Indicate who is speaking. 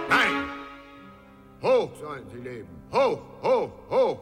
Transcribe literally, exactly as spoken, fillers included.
Speaker 1: Nein! Hoch sollen sie leben. Hoch, hoch, hoch!